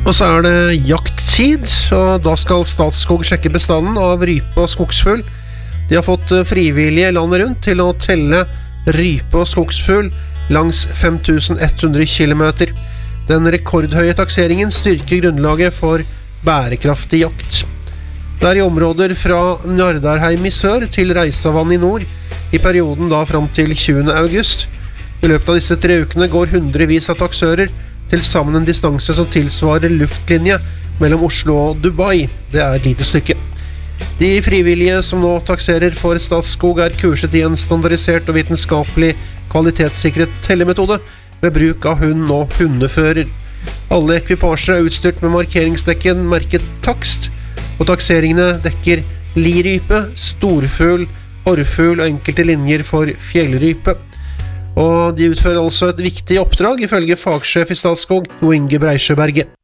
Og så er det jakttid, og da skal Statskog sjekke bestanden av rype og skogsfugl. De har fått frivillige landet rundt til å telle rype og skogsfugl langs 5100 kilometer. Den rekordhøye takseringen styrker grunnlaget for bærekraftig jakt. Det er i områder fra Njardarheim i sør til Reisavann i nord, i perioden da fram til 20. august. I løpet av disse 3 ukene går hundrevis av taksører til sammen en distanse som tilsvarer luftlinje mellom Oslo og Dubai. Det er et lite stykke. De frivillige som nå takserer for Statskog er kurset i en standardisert og vitenskapelig kvalitetssikret tellemetode ved bruk av hund og hundefører. Alle ekvipasjer er utstyrt med markeringsdekken merket takst, og takseringene dekker lirype, storfugl, orrfugl og enkelte linjer for fjellrype. Og de utfører altså et viktig oppdrag ifølge fagsjef i Statskog, Jo Inge Breisjøberget.